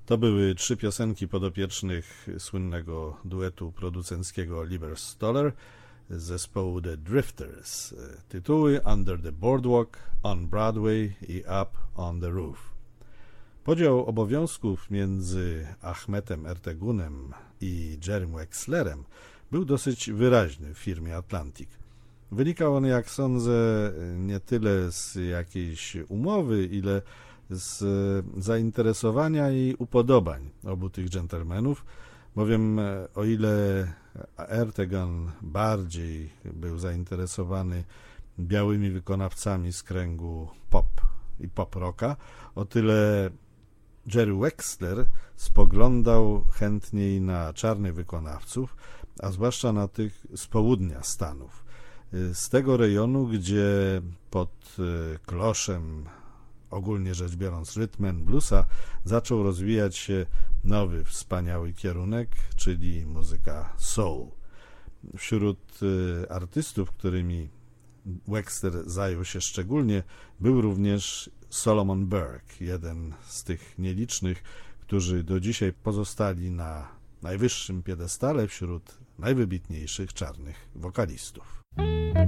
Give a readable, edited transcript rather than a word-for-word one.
To były 3 piosenki podopiecznych słynnego duetu producenckiego Lieber Stoller z zespołu The Drifters. Tytuły Under the Boardwalk, On Broadway i Up on the Roof. Podział obowiązków między Ahmetem Ertegunem i Jerrym Wexlerem był dosyć wyraźny w firmie Atlantic. Wynikał on, jak sądzę, nie tyle z jakiejś umowy, ile z zainteresowania i upodobań obu tych dżentelmenów, bowiem o ile Ertegun bardziej był zainteresowany białymi wykonawcami z kręgu pop i pop rocka, o tyle Jerry Wexler spoglądał chętniej na czarnych wykonawców, a zwłaszcza na tych z południa Stanów, z tego rejonu, gdzie pod kloszem, ogólnie rzecz biorąc rytmem bluesa, zaczął rozwijać się nowy, wspaniały kierunek, czyli muzyka soul. Wśród artystów, którymi Wexler zajął się szczególnie, był również Solomon Burke, jeden z tych nielicznych, którzy do dzisiaj pozostali na najwyższym piedestale wśród najwybitniejszych czarnych wokalistów.